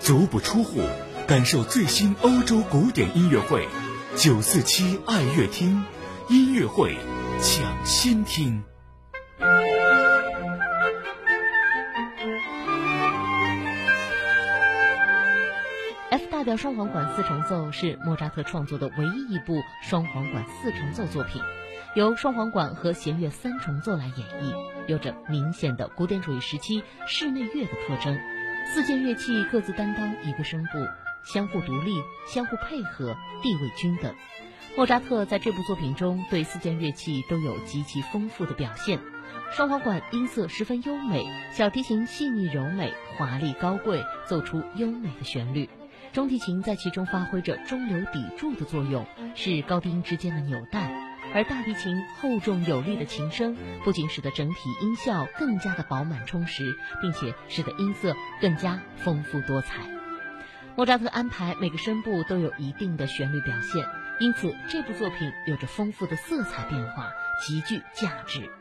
足不出户，感受最新欧洲古典音乐会，947爱乐厅音乐会抢先听。 F 大调双簧管四重奏是莫扎特创作的唯一一部双簧管四重奏作品，由双簧管和弦乐三重奏来演绎，有着明显的古典主义时期室内乐的特征。四件乐器各自担当一个声部，相互独立，相互配合，地位均等。莫扎特在这部作品中对四件乐器都有极其丰富的表现。双簧管音色十分优美，小提琴细腻柔美，华丽高贵，奏出优美的旋律。中提琴在其中发挥着中流砥柱的作用，是高低音之间的纽带，而大提琴厚重有力的琴声不仅使得整体音效更加的饱满充实，并且使得音色更加丰富多彩。莫扎特安排每个声部都有一定的旋律表现，因此这部作品有着丰富的色彩变化，极具价值。